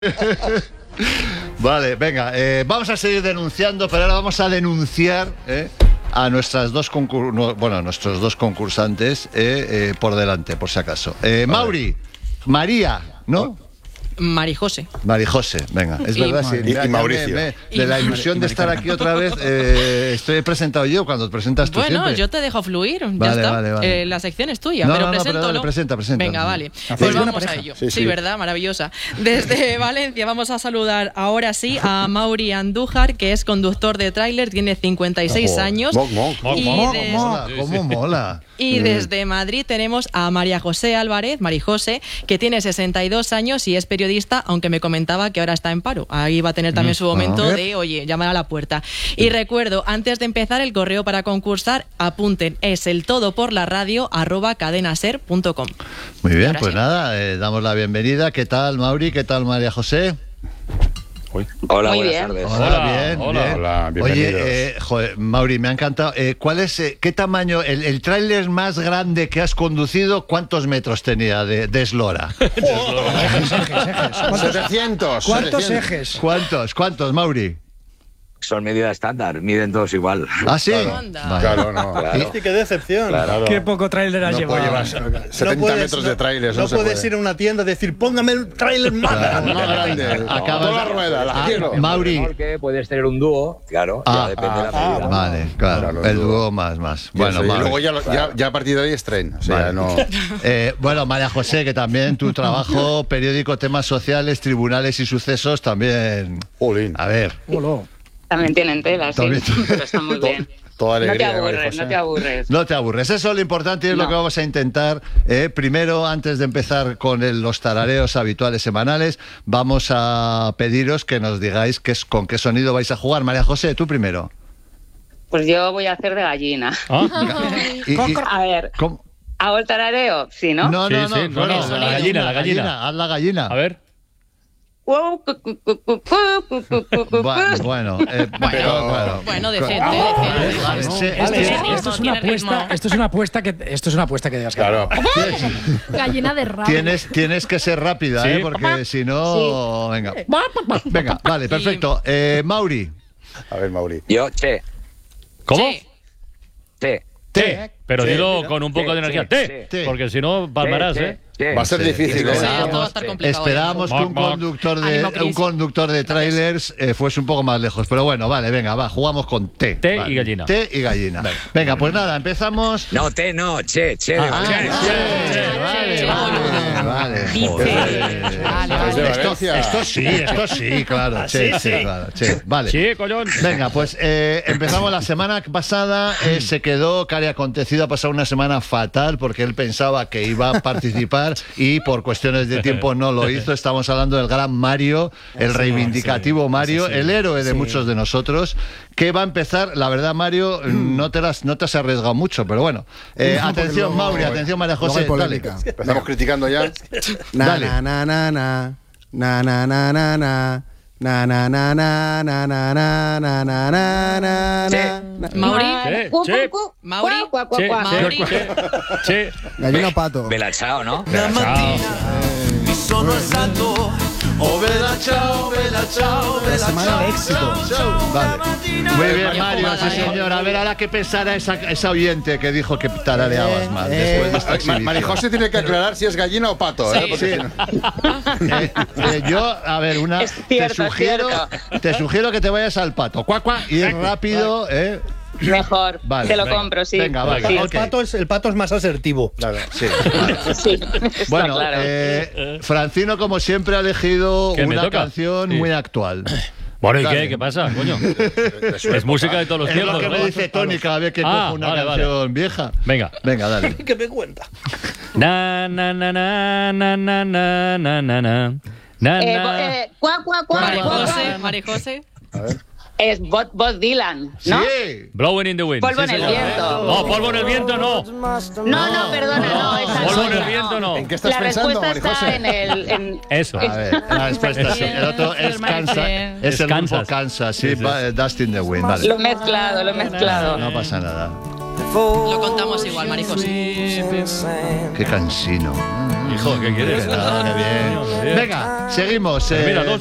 Vale, venga, vamos a seguir denunciando, pero ahora vamos a denunciar a nuestros dos concursantes por delante, por si acaso. Mauri, María, ¿no? Marijose. Marijose, venga, es verdad, sí. Y Mauricio. De la ilusión de estar aquí otra vez, estoy presentado yo cuando te presentas tú Bueno, siempre. yo te dejo fluir, Vale, ya está. vale. La sección es tuya, No, pero no, presento, pero ¿no? presenta. Venga, vale. Sí. Pues vamos a ello. Sí. ¿Verdad? Maravillosa. Desde Valencia vamos a saludar ahora sí a Mauri Andújar, que es conductor de tráiler, tiene 56 años. ¿Cómo mola? Y desde Madrid tenemos a María José Álvarez, Marijose, que tiene 62 años y es periodista, aunque me comentaba que ahora está en paro. Ahí va a tener también su momento de, oye, llamar a la puerta. Y recuerdo, antes de empezar, el correo para concursar, apunten, es eltodoporlaradio@cadenaser.com. Muy bien, pues nada, damos la bienvenida. ¿Qué tal, Mauri? ¿Qué tal, María José? Hola, Muy buenas bien. tardes. Hola, bienvenidos. Oye, Mauri, me ha encantado. ¿Cuál es, qué tamaño, el tráiler más grande que has conducido, cuántos metros tenía de eslora? Ejes. 700. ¿Cuántos 700. ejes? ¿Cuántos, Mauri? Son medidas estándar, miden todos igual. ¿Ah, sí? Anda. Vale. Claro, no. Claro. Qué decepción. Claro. Qué poco tráiler has No puede llevado. llevar 70 metros de tráiler. No se puedes puede. ir a una tienda y decir, póngame el tráiler más grande. Más grande. Toda la rueda, la quiero. Mauri. Mejor que puedes tener un dúo, claro, ya depende de la medida. Vale, claro, el dúo más. Bueno, Y Mauri. luego ya a partir de hoy es tren. O sea, Vale. no. Bueno, María José, que también tu trabajo, periódico, temas sociales, tribunales y sucesos, también. Jolín. A ver. Hola. También tienen tela, sí, También. pero está muy bien. Toda No te alegría. María aburres, José. no te aburres. No te aburres, eso es lo importante y es lo No. que vamos a intentar. Primero, antes de empezar con los tarareos habituales semanales, vamos a pediros que nos digáis con qué sonido vais a jugar. María José, tú primero. Pues yo voy a hacer de gallina. Y- A ver, ¿cómo? ¿hago el tarareo? Sí, ¿no? No, Sí, bueno, la gallina. Haz la gallina. A ver. Bueno, Bueno, decente. Esto es una apuesta. Esto es una apuesta que digas. Claro. Gallina de rabo. Tienes que ser rápida, Sí. porque si no... Venga, vale, perfecto. Mauri. A ver, Mauri. Yo, che, ¿Cómo? che. T. Pero Sí, dilo no. con un poco de energía. Sí, T. sí. Porque si no, palmarás, ¿eh? Va a ser difícil, Sí, ¿eh? esto va a estar complicado. Esperábamos que un conductor de trailers fuese un poco más lejos. Pero bueno, vale, venga, jugamos con T. T Vale. y gallina. T y gallina. Venga, pues nada, empezamos. No, che. Vale. Esto sí, claro. Che. Vale. Sí, collón. Venga, pues empezamos la semana pasada. Se quedó, Cari Acontecido ha pasado una semana fatal porque él pensaba que iba a participar y por cuestiones de tiempo no lo hizo. Estamos hablando del gran Mario, el reivindicativo Mario, el héroe de muchos de nosotros, que va a empezar. La verdad, Mario, no te has arriesgado mucho, pero bueno. Atención, Mauri, atención, María José. Dale. Empezamos criticando ya. Dale. Mauri. Che. Mauri. Che. Mauri. Che. Gallina o pato. Bella ciao, ¿no? La semana de éxito. Vale. Muy bien, Mario, sí señor. A ver, ahora qué pensará esa oyente que dijo que tarareabas mal después de esta exhibición. María José tiene que aclarar si es gallina o pato, ¿eh? Sí. Porque Yo, a ver, Es cierto, te sugiero que te vayas al pato. Cuac, y es rápido, Mejor, Vale, te lo venga. compro, sí. Venga, vale. Sí. Ok. El pato es más asertivo. Claro, sí. Vale. Sí, está Bueno, claro. Francino, como siempre, ha elegido ¿Qué me una toca? canción Sí. muy actual. Bueno, ¿y Dale. qué? ¿Qué pasa, coño? Es música de todos los Es lo tiempos, que me ¿no? dice Tony cada vez que cojo una vale, canción vieja. Venga. Venga, dale. ¿Qué me cuenta? Na na na na na na na na na na. Na. Marijose. Es Bob Dylan, ¿no? Sí. Blowing in the wind. Polvo sí, en el señor. viento. No, polvo en el viento no. No, perdona, no. esa Polvo en no. el viento no. ¿en qué estás La pensando, respuesta María está José? en el... Eso. A ver, la respuesta sí. El otro es Kansas. Es Es el grupo Kansas. Kansas, sí, Sí, sí. Dust in the Wind. Vale. Lo he mezclado. No pasa nada. Lo contamos igual, Marijos. Qué cansino. Hijo, ¿qué quieres? Qué bien. Venga, seguimos. Mira,